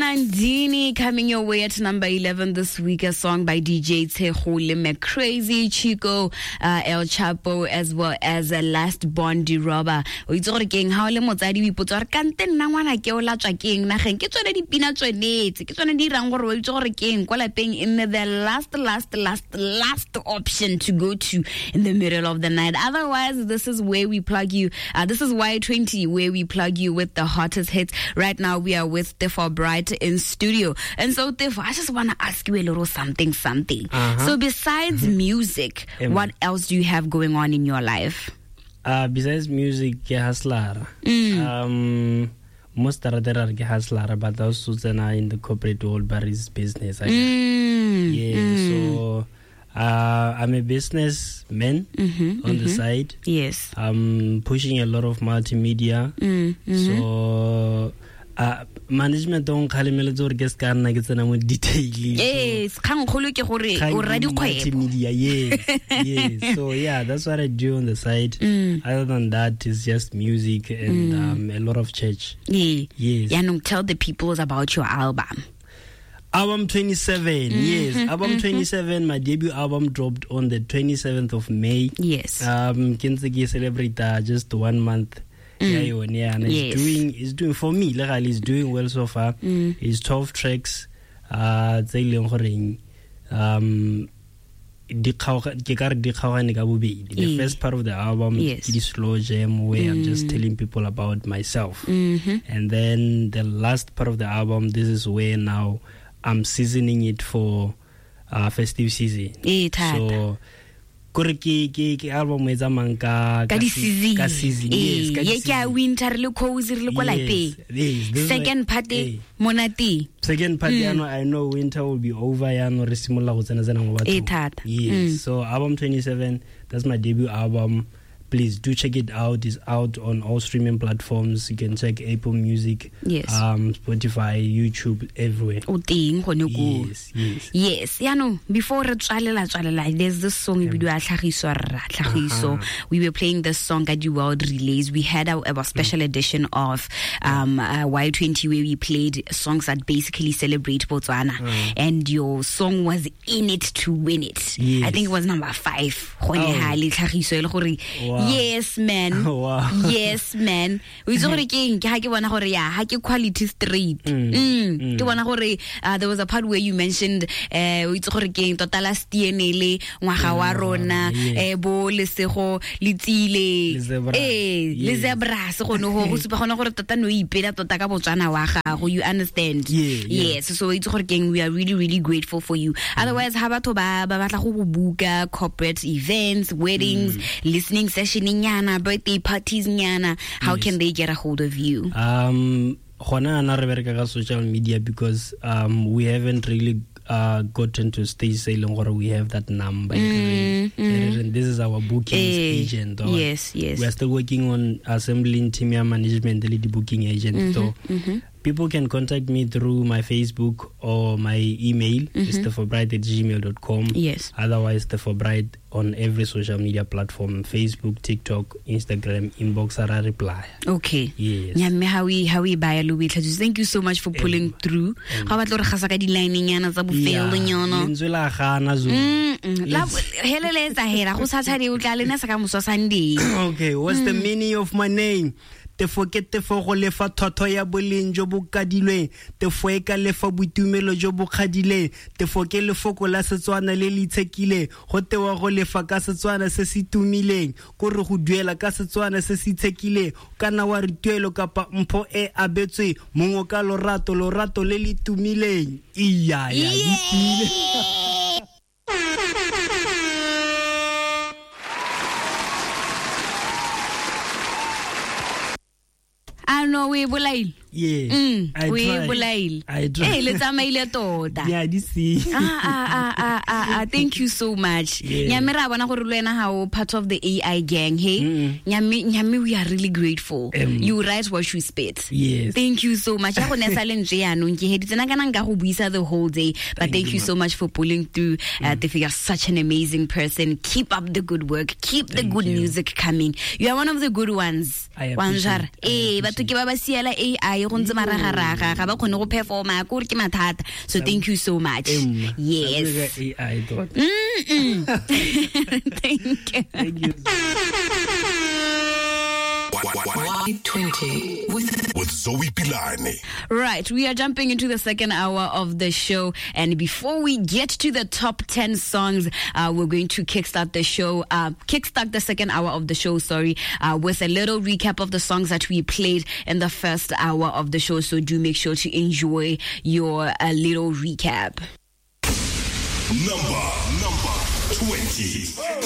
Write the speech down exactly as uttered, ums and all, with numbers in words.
Mandini coming your way at number eleven this week, a song by D J Tshegole McCrazy, Chico, uh, El Chapo, as well as a uh, Last Bondi Robber. O itse gore keng ha o le motsadi o ipotsa gore kante nna ngwana ke o latswa keng na geng ke tsone dipina tsonetse ke tsone di rang gore o itse gore keng kwa lapeng in the last last last last option to go to in the middle of the night. Otherwise, this is where we plug you. Uh, this is Y twenty, where we plug you with the hottest hits. Right now we are with Tefo Bright in studio. And so Tefo, I just want to ask you a little something something. Uh-huh. So besides mm-hmm. music, um, what else do you have going on in your life? Uh, besides music, ke hustler. Mm. Um most are there are hustler, but also in the corporate world, but it's business. I mm. Yeah, mm. so uh, I'm a businessman mm-hmm, on mm-hmm. the side. Yes, I'm pushing a lot of multimedia. Mm, mm-hmm. So. Uh, management don't call me let's get scan na get na mo detail. Yes, kang kholo ke gore o ra di kgwebo. Yes. Yes. So yeah, that's what I do on the side. Mm. Other than that, it's just music and mm. um, a lot of church. Yeah. Yes. Yeah, no, tell the people about your album. Album twenty-seven. Mm-hmm, yes. Album mm-hmm. twenty-seven. My debut album dropped on the twenty-seventh of May. Yes. Um, Kintsugi celebrate uh, just one month. Mm. Yeah, yeah, and yes. it's doing, it's doing for me. Like, it's doing well so far. Mm. It's twelve tracks. Uh, um, the first part of the album yes. is slow jam where mm. I'm just telling people about myself, mm-hmm. and then the last part of the album, this is where now I'm seasoning it for uh, festive season. So. Ki ki album e tsamang ka ka season ka season yes ka ye ke winter le cozy le kwa lapeng. Second part monati second part ya no I know winter will be over ya no re simolla go tsena tsena mo batho. Yes, so album twenty-seven, that's my debut album. Please do check it out. It's out on all streaming platforms. You can check Apple Music, yes, um, Spotify, YouTube, everywhere. Yes, yes. Yes. Yeah, no. Before there's this song video uh-huh. We were playing this song at the world release. We had our, our special edition of um, uh, Y twenty where we played songs that basically celebrate Botswana, uh-huh. and your song was in it to win it. Yes. I think it was number five. Oh. Wow. Yes, man. Oh, wow. Yes, man. We saw the king. Quality street. Mm. Mm. Uh, there was a part where you mentioned we saw the king. Totala stienele wakawarona ebo lesego litile eh le zebra se gono go se ba gona gore tota no ipela tota ka botswana wa gago. You understand? Yeah, yeah. Yes. So we saw the king. We are really, really grateful for you. Mm. Otherwise, ha batho ba ba batla go buka corporate events, weddings, mm. listening session nyana, birthday parties nyana, how yes. can they get a hold of you? Um hona na re bereka ka social media because um we haven't really uh gotten to stage saying or we have that number. Mm, mm. This is our booking eh, agent. Or yes, yes. We are still working on assembling team management, the booking agent. Mm-hmm, so mm-hmm. people can contact me through my Facebook or my email, mm-hmm. it's tefobright at gmail dot com. Yes. Otherwise, Tefobright on every social media platform, Facebook, TikTok, Instagram, inbox, or reply. Okay. Yes. Yeah, how we how we buy a little bit. Thank you so much for pulling um, through. How about Lord Hasaka di lining yana za bufelo nyana? Nzula khana zo. La helele za hera go satsha di utlale na saka muswa sandi. Okay, what's mm. the meaning of my name? Tefo ke tefo go lefa thotho ya boleng jo bo kadilwe, tefo e ka lefa boitumelo jo bo khadile, tefo ke lefoko la Setswana le litsekile, go tewa go lefa ka Setswana se se tumileng, go re go duela ka Setswana se se tsekile, kana wa re tuelo kapa mpho e abetswe mongo ka lorato lorato le le tumileng. Iya ya ditile. I know we bolaile. Yeah. Mm, I we tried. bolaile. I tried. Hey, let's amaile tota. Yeah, this see. ah, ah, ah, ah, ah, thank you so much. Nyame ra bona gore lwena ha o part of the A I gang, hey? Mm. Nyame, nyame, we are really grateful. Um, you write what you spit. Yes. Thank you so much. Ya go nesa le nje ya no nke heditsena kana nka go buisa the whole day, but thank, thank you, you so much for pulling through. Uh, mm. You're such an amazing person. Keep up the good work. Keep the thank good you. music coming. You are one of the good ones. I appreciate it. Eh, but to give a A I gae go ntse maragaraga ga ba khone go performa go re ke mathata. So thank you so much. Yes. Thank you. Thank you. Y twenty with, with Zoe Pilane. Right, we are jumping into the second hour of the show, and before we get to the top ten songs, uh, we're going to kickstart the show, uh, kickstart the second hour of the show, sorry, uh, with a little recap of the songs that we played in the first hour of the show. So do make sure to enjoy your uh, little recap. Number, number twenty.